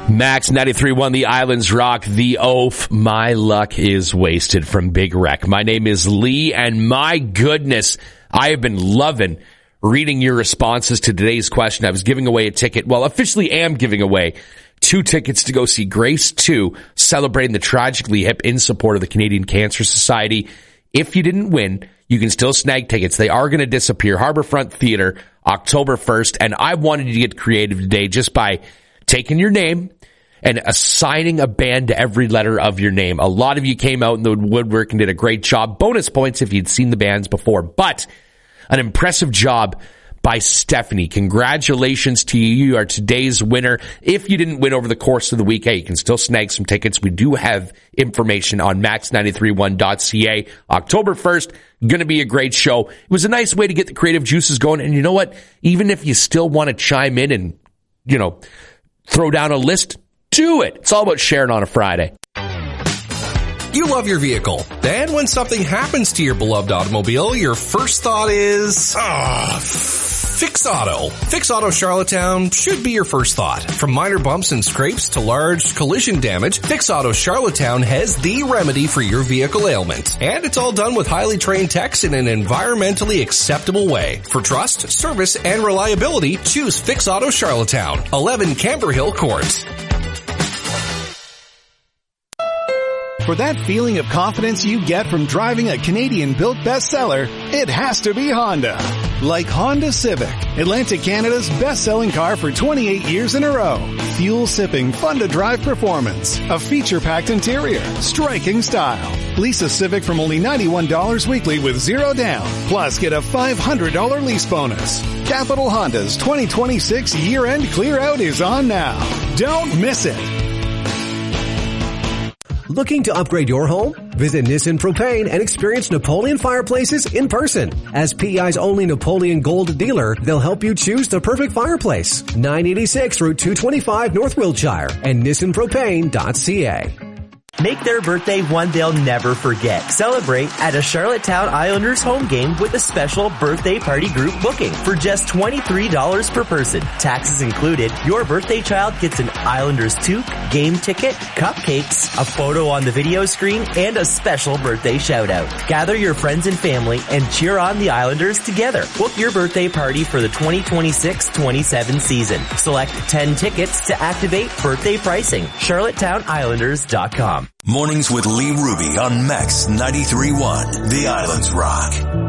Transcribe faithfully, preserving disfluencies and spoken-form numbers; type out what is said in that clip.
Max ninety-three point one, The Islands Rock, The Oaf. My luck is wasted from Big Wreck. My name is Lee, and my goodness, I have been loving reading your responses to today's question. I was giving away a ticket. Well, officially am giving away two tickets to go see Grace two, celebrating the Tragically Hip in support of the Canadian Cancer Society. If you didn't win, you can still snag tickets. They are going to disappear. Harbourfront Theatre, October first. And I wanted you to get creative today just by taking your name and assigning a band to every letter of your name. A lot of you came out in the woodwork and did a great job. Bonus points if you'd seen the bands before. But an impressive job by Stephanie. Congratulations to you. You are today's winner. If you didn't win over the course of the week, hey, you can still snag some tickets. We do have information on max nine three one dot c a. October first, going to be a great show. It was a nice way to get the creative juices going. And you know what? Even if you still want to chime in and, you know, throw down a list, do it. It's all about sharing on a Friday. You love your vehicle. Then when something happens to your beloved automobile, your first thought is, ah, Fix Auto. Fix Auto Charlottetown should be your first thought. From minor bumps and scrapes to large collision damage, Fix Auto Charlottetown has the remedy for your vehicle ailment. And it's all done with highly trained techs in an environmentally acceptable way. For trust, service, and reliability, choose Fix Auto Charlottetown, eleven Camber Hill Court. For that feeling of confidence you get from driving a Canadian-built bestseller, it has to be Honda. Like Honda Civic, Atlantic Canada's best-selling car for twenty-eight years in a row. Fuel-sipping, fun-to-drive performance, a feature-packed interior, striking style. Lease a Civic from only ninety-one dollars weekly with zero down. Plus, get a five hundred dollars lease bonus. Capital Honda's twenty twenty-six year-end clear-out is on now. Don't miss it. Looking to upgrade your home? Visit Nissan Propane and experience Napoleon Fireplaces in person. As P E I's only Napoleon Gold dealer, they'll help you choose the perfect fireplace. nine eighty-six Route two twenty-five, North Wiltshire, and nissan propane dot c a. Make their birthday one they'll never forget. Celebrate at a Charlottetown Islanders home game with a special birthday party group booking for just twenty-three dollars per person. Taxes included. Your birthday child gets an Islanders toque, game ticket, cupcakes, a photo on the video screen, and a special birthday shout out. Gather your friends and family and cheer on the Islanders together. Book your birthday party for the twenty twenty-six twenty-seven season. Select ten tickets to activate birthday pricing. charlottetown islanders dot com. Mornings with Lee Ruby on Max ninety-three point one, The Islands Rock.